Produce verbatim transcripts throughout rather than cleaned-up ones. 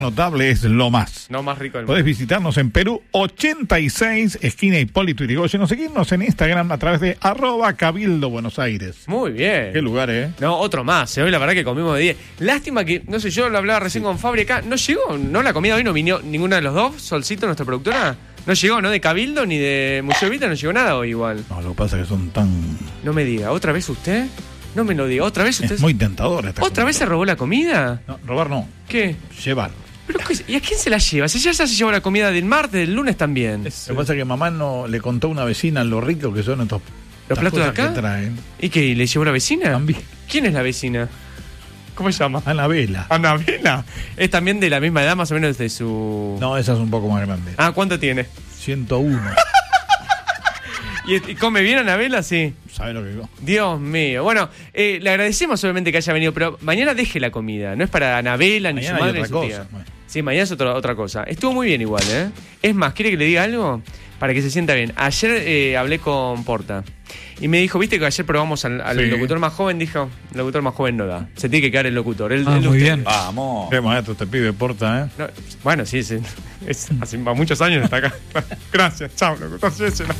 Notable es lo más. No más rico del mundo. Podés visitarnos en Perú ochenta y seis, esquina Hipólito Yrigoyen, o seguirnos en Instagram a través de arroba Cabildo Buenos Aires. Muy bien. Qué lugar, ¿eh? No, otro más. Hoy la verdad que comimos de diez. Lástima que, no sé, yo lo hablaba recién sí. con Fabri acá. No llegó, no la comida hoy no vino ninguna de los dos. Solcito, nuestra productora. No llegó, ¿no? De Cabildo ni de Museo Evita no llegó nada hoy igual. No, lo que pasa es que son tan... No me diga, ¿otra vez usted? No me lo diga, ¿otra vez usted? Es muy tentador esta ¿Otra vez se robó la comida? No, robar no. ¿Qué? Llevar. ¿Pero qué? ¿Y a quién se la lleva? Si ya se llevó la comida del martes, del lunes también. Es, lo que pasa es que mamá no le contó a una vecina lo rico que son estos ¿Los platos de acá? Que traen. ¿Y qué? ¿Le llevó la vecina? También. ¿Quién es la vecina? ¿Cómo se llama? Anabela. ¿Anabela? ¿Es también de la misma edad, más o menos de su...? No, esa es un poco más grande. Ah, ¿cuánto tiene? ciento uno. ¿Y, ¿Y come bien Anabela? Sí. ¿Sabe lo que digo? Dios mío. Bueno, eh, le agradecemos obviamente que haya venido, pero mañana deje la comida. No es para Anabela, ni su madre, ni su cosa, tía. bueno. Sí, mañana es otra, otra cosa. Estuvo muy bien igual, ¿eh? Es más, ¿quiere que le diga algo? Para que se sienta bien. Ayer eh, hablé con Porta y me dijo, viste que ayer probamos al, al sí. locutor más joven, dijo, el locutor más joven no da. Se tiene que quedar el locutor. El, ah, el muy usted. bien. Vamos. Qué maestro te pide Porta, ¿eh? No, bueno, sí, sí. Es, hace muchos años está acá. Gracias, chao, locutor.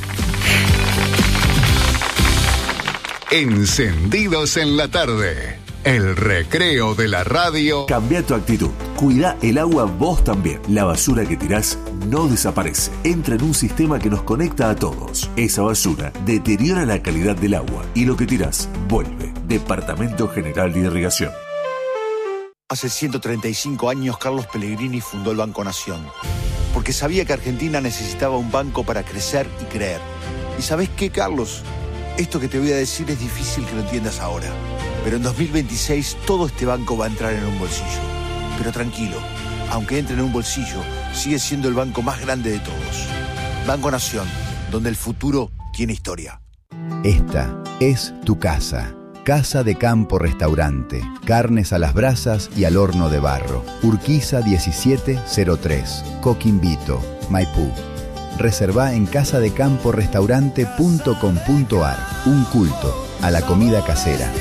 Encendidos en la tarde. El recreo de la radio. Cambia tu actitud. Cuida el agua vos también. La basura que tirás no desaparece. Entra en un sistema que nos conecta a todos. Esa basura deteriora la calidad del agua y lo que tirás vuelve. Departamento General de Irrigación. Hace ciento treinta y cinco años Carlos Pellegrini fundó el Banco Nación. Porque sabía que Argentina necesitaba un banco para crecer y creer. ¿Y sabés qué, Carlos? Esto que te voy a decir es difícil que lo entiendas ahora. Pero en dos mil veintiséis todo este banco va a entrar en un bolsillo. Pero tranquilo, aunque entre en un bolsillo, sigue siendo el banco más grande de todos. Banco Nación, donde el futuro tiene historia. Esta es tu casa. Casa de Campo Restaurante. Carnes a las brasas y al horno de barro. Urquiza diecisiete cero tres. Coquimbito, Maipú. Reservá en casadecamporestaurante punto com punto ar. Un culto a la comida casera.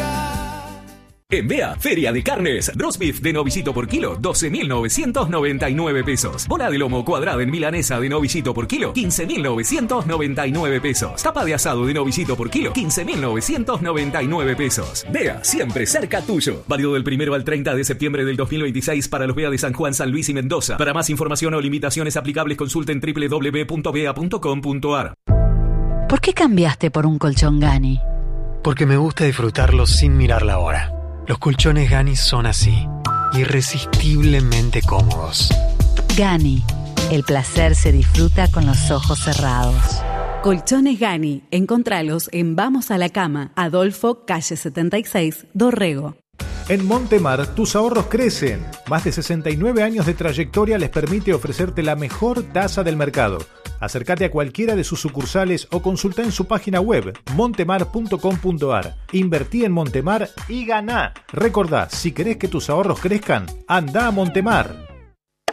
En Bea, Feria de Carnes, roast beef de novillito por kilo, doce mil novecientos noventa y nueve pesos. Bola de lomo cuadrada en milanesa de novillito por kilo, quince mil novecientos noventa y nueve pesos. Tapa de asado de novillito por kilo, quince mil novecientos noventa y nueve pesos. Bea, siempre cerca tuyo. Válido del primero al treinta de septiembre del dos mil veintiséis para los Bea de San Juan, San Luis y Mendoza. Para más información o limitaciones aplicables consulten doble u doble u doble u punto bea punto com punto ar. ¿Por qué cambiaste por un colchón Gani? Porque me gusta disfrutarlo sin mirar la hora. Los colchones Gani son así, irresistiblemente cómodos. Gani, el placer se disfruta con los ojos cerrados. Colchones Gani, encontralos en Vamos a la Cama, Adolfo, calle setenta y seis, Dorrego. En Montemar, tus ahorros crecen. Más de sesenta y nueve años de trayectoria les permite ofrecerte la mejor tasa del mercado. Acércate a cualquiera de sus sucursales o consulta en su página web montemar punto com punto ar. Invertí en Montemar y ganá. Recordá, si querés que tus ahorros crezcan, anda a Montemar.